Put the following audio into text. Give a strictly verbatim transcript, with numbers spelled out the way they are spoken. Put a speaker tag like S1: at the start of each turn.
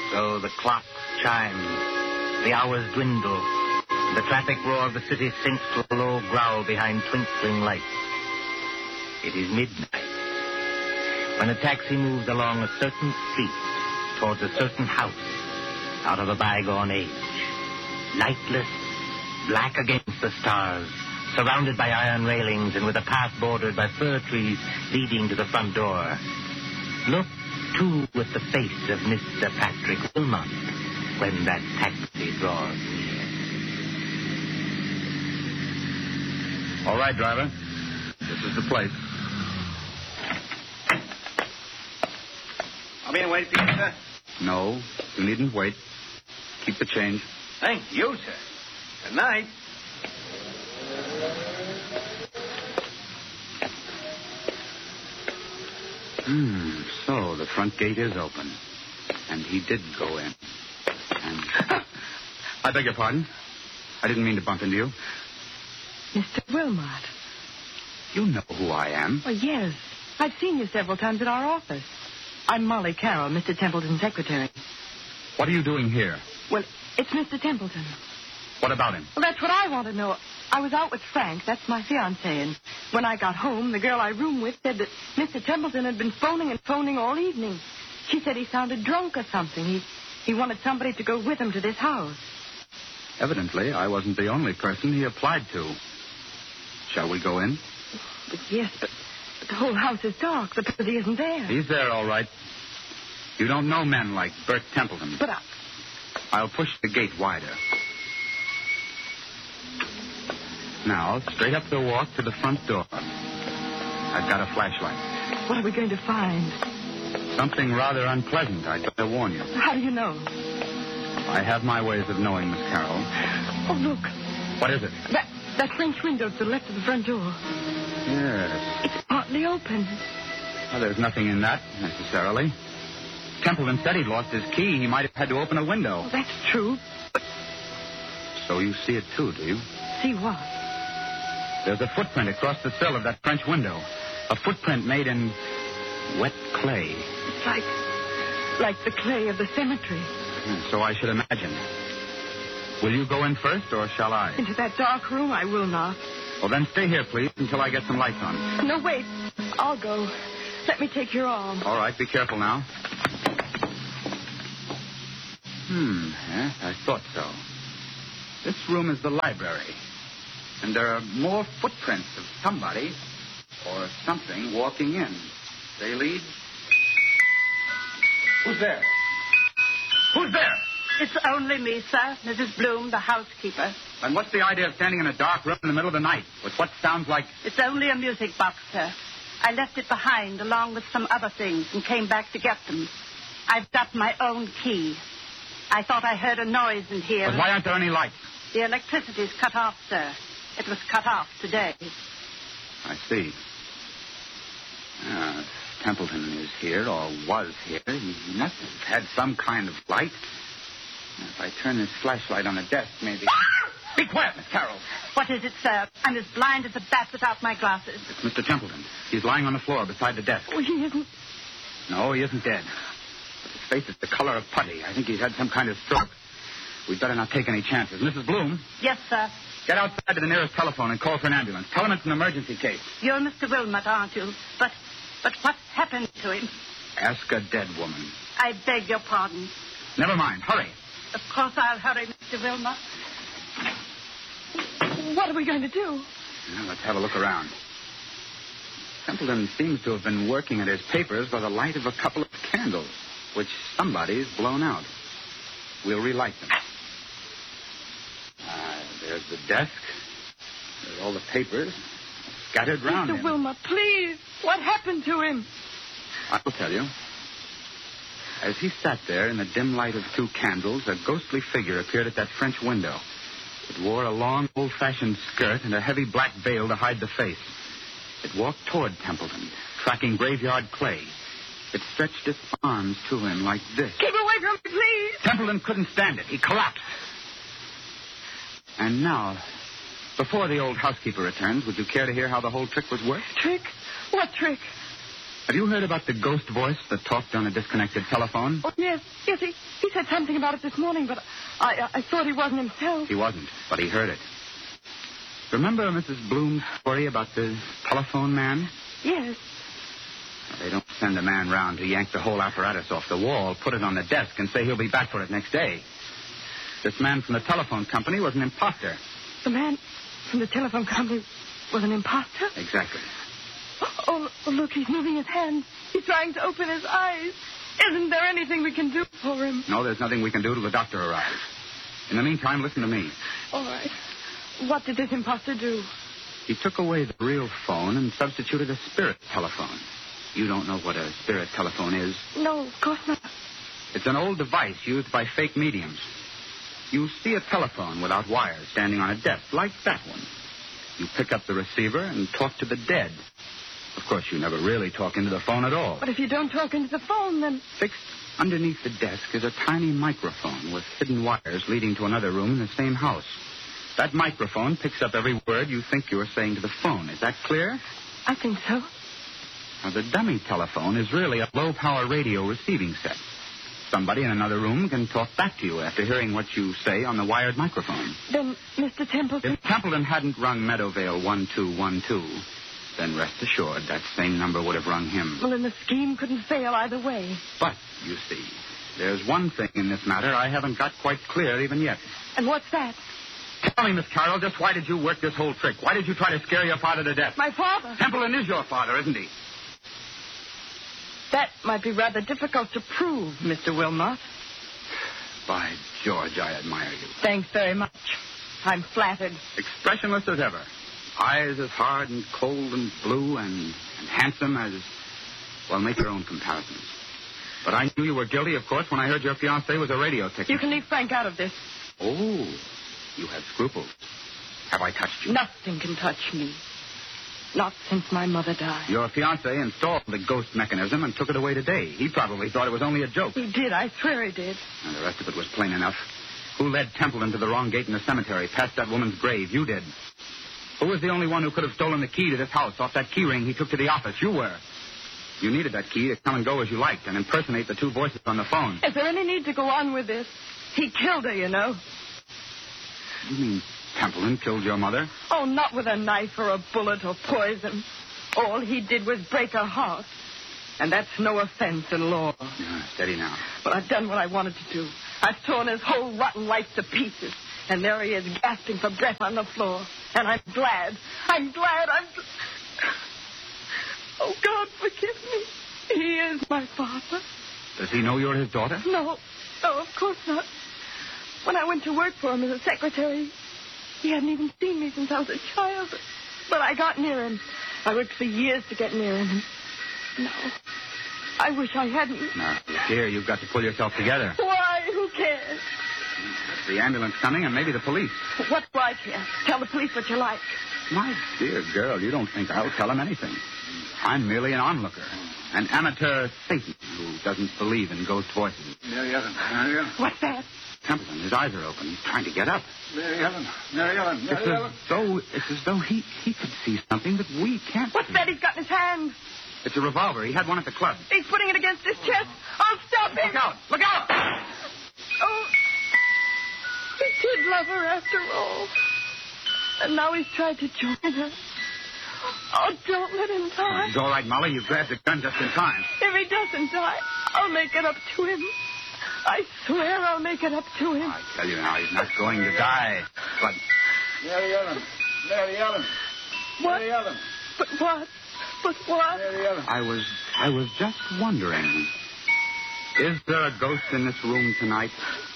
S1: So the clock chimes, the hours dwindle, and the traffic roar of the city sinks to a low growl behind twinkling lights. It is midnight when a taxi moves along a certain street towards a certain house out of a bygone age. Lightless, black against the stars, surrounded by iron railings and with a path bordered by fir trees leading to the front door. Look, too, with the face of Mister Patrick Wilmot when that taxi draws near.
S2: All right, driver. This is the place.
S1: I'll be in wait for you, sir.
S2: No, you needn't wait. Keep the change.
S1: Thank you, sir. Good night.
S2: Hmm, so the front gate is open. And he did go in. And... I beg your pardon. I didn't mean to bump into you.
S3: Mister Wilmot.
S2: You know who I am.
S3: Oh, yes. I've seen you several times at our office. I'm Molly Carroll, Mister Templeton's secretary.
S2: What are you doing here?
S3: Well, it's Mister Templeton.
S2: What about him?
S3: Well, that's what I want to know. I was out with Frank, that's my fiancé, and when I got home, the girl I room with said that Mister Templeton had been phoning and phoning all evening. She said he sounded drunk or something. He, he wanted somebody to go with him to this house.
S2: Evidently, I wasn't the only person he applied to. Shall we go in?
S3: But yes, but, but the whole house is dark. The pretty isn't there.
S2: He's there, all right. You don't know men like Bert Templeton.
S3: But I...
S2: I'll push the gate wider. Now, straight up the walk to the front door. I've got a flashlight.
S3: What are we going to find?
S2: Something rather unpleasant, I'd better warn you.
S3: How do you know?
S2: I have my ways of knowing, Miss Carroll.
S3: Oh, look.
S2: What is it?
S3: That, that French window to the left of the front door.
S2: Yes.
S3: It's partly open.
S2: Well, there's nothing in that, necessarily. Templeton said he'd lost his key. He might have had to open a window.
S3: Well, that's true. But...
S2: So you see it, too, do you?
S3: See what?
S2: There's a footprint across the sill of that French window. A footprint made in wet clay.
S3: It's like... like the clay of the cemetery.
S2: So I should imagine. Will you go in first, or shall I?
S3: Into that dark room? I will not.
S2: Well, then stay here, please, until I get some lights on.
S3: No, wait. I'll go. Let me take your arm.
S2: All right, be careful now. Hmm, yes, I thought so. This room is the library. And there are more footprints of somebody or something walking in. They lead... Who's there? Who's there?
S4: It's only me, sir. Missus Bloom, the housekeeper.
S2: And what's the idea of standing in a dark room in the middle of the night with what sounds like...
S4: It's only a music box, sir. I left it behind along with some other things and came back to get them. I've got my own key. I thought I heard a noise in here.
S2: But why aren't there any lights?
S4: The electricity's cut off, sir. It was cut off today.
S2: I see. Uh, Templeton is here, or was here. He must have had some kind of light. If I turn this flashlight on the desk, maybe... Be quiet, Miss Carroll.
S4: What is it, sir? I'm as blind as a bat without my glasses.
S2: It's Mister Templeton. He's lying on the floor beside the desk.
S3: Oh, he isn't...
S2: No, he isn't dead. But his face is the color of putty. I think he's had some kind of stroke. We'd better not take any chances. Missus Bloom?
S4: Yes, sir.
S2: Get outside to the nearest telephone and call for an ambulance. Tell him it's an emergency case.
S4: You're Mister Wilmot, aren't you? But, but what's happened to him?
S2: Ask a dead woman.
S4: I beg your pardon.
S2: Never mind. Hurry.
S4: Of course I'll hurry, Mister Wilmot.
S3: What are we going to do?
S2: Now, let's have a look around. Templeton seems to have been working at his papers by the light of a couple of candles, which somebody's blown out. We'll relight them. Ah, there's the desk. There's all the papers scattered round
S3: Mister
S2: him.
S3: Wilmot, please. What happened to him?
S2: I will tell you. As he sat there in the dim light of two candles, a ghostly figure appeared at that French window. It wore a long, old-fashioned skirt and a heavy black veil to hide the face. It walked toward Templeton, tracking graveyard clay. It stretched its arms to him like this.
S3: Keep away from me, please.
S2: Templeton couldn't stand it. He collapsed. And now, before the old housekeeper returns, would you care to hear how the whole trick was worked?
S3: Trick? What trick?
S2: Have you heard about the ghost voice that talked on a disconnected telephone?
S3: Oh, yes. Yes, he, he said something about it this morning, but I, I thought he wasn't himself.
S2: He wasn't, but he heard it. Remember Missus Bloom's story about the telephone man?
S3: Yes.
S2: They don't send a man round to yank the whole apparatus off the wall, put it on the desk, and say he'll be back for it next day. This man from the telephone company was an imposter.
S3: The man from the telephone company was an imposter?
S2: Exactly.
S3: Oh, oh, look, he's moving his hands. He's trying to open his eyes. Isn't there anything we can do for him?
S2: No, there's nothing we can do till the doctor arrives. In the meantime, listen to me.
S3: All right. What did this imposter do?
S2: He took away the real phone and substituted a spirit telephone. You don't know what a spirit telephone is?
S3: No, of course not.
S2: It's an old device used by fake mediums. You see a telephone without wires standing on a desk, like that one. You pick up the receiver and talk to the dead. Of course, you never really talk into the phone at all.
S3: But if you don't talk into the phone, then...
S2: Fixed underneath the desk is a tiny microphone with hidden wires leading to another room in the same house. That microphone picks up every word you think you are saying to the phone. Is that clear?
S3: I think so.
S2: Now, the dummy telephone is really a low-power radio receiving set. Somebody in another room can talk back to you after hearing what you say on the wired microphone.
S3: Then, Mister Templeton...
S2: If Templeton hadn't rung Meadowvale one two one two, then rest assured that same number would have rung him.
S3: Well, then the scheme couldn't fail either way.
S2: But, you see, there's one thing in this matter I haven't got quite clear even yet.
S3: And what's that?
S2: Tell me, Miss Carroll, just why did you work this whole trick? Why did you try to scare your father to death?
S3: My father?
S2: Templeton is your father, isn't he?
S3: That might be rather difficult to prove, Mister Wilmot.
S2: By George, I admire you.
S3: Thanks very much. I'm flattered.
S2: Expressionless as ever. Eyes as hard and cold and blue and, and handsome as... Well, make your own comparisons. But I knew you were guilty, of course, when I heard your fiancé was a radio technician.
S3: You can leave Frank out of this.
S2: Oh, you have scruples. Have I touched you?
S3: Nothing can touch me. Not since my mother died.
S2: Your fiancé installed the ghost mechanism and took it away today. He probably thought it was only a joke.
S3: He did. I swear he did.
S2: And the rest of it was plain enough. Who led Templeton to the wrong gate in the cemetery, past that woman's grave? You did. Who was the only one who could have stolen the key to this house off that key ring he took to the office? You were. You needed that key to come and go as you liked and impersonate the two voices on the phone.
S3: Is there any need to go on with this? He killed her, you know.
S2: You mean Templeton killed your mother?
S3: Oh, not with a knife or a bullet or poison. All he did was break her heart. And that's no offense in law.
S2: Yeah, steady now.
S3: But I've done what I wanted to do. I've torn his whole rotten life to pieces. And there he is, gasping for breath on the floor. And I'm glad. I'm glad. I'm... Oh, God, forgive me. He is my father.
S2: Does he know you're his daughter?
S3: No. No, of course not. When I went to work for him as a secretary, he hadn't even seen me since I was a child. But I got near him. I worked for years to get near him. No. I wish I hadn't.
S2: Now, dear, you've got to pull yourself together.
S3: Why? Who cares?
S2: That's the ambulance coming and maybe the police.
S3: What do I care? Tell the police what you like.
S2: My dear girl, you don't think I'll tell them anything. I'm merely an onlooker. An amateur Satan who doesn't believe in ghost voices.
S5: Mary Ellen, Mary Ellen.
S3: What's that?
S2: Templeton, his eyes are open. He's trying to get up.
S5: Mary Ellen, Mary Ellen, Mary
S2: It's
S5: Ellen.
S2: as though, it's as though he, he could see something that we can't
S3: What's
S2: see.
S3: that he's got in his hand?
S2: It's a revolver. He had one at the club.
S3: He's putting it against his chest. Oh, stop him.
S2: Look out! Look out!
S3: Oh, he did love her after all. And now he's tried to join her. Oh, don't let him die.
S2: It's all right, Molly. You grabbed the gun just in time.
S3: If he doesn't die, I'll make it up to him. I swear I'll make it up to him.
S2: I tell you now, he's not going to die. But
S5: Mary Ellen, Mary Ellen,
S3: What?
S5: Mary Ellen,
S3: But what? But what?
S5: Mary Ellen.
S2: I was, I was just wondering, is there a ghost in this room tonight?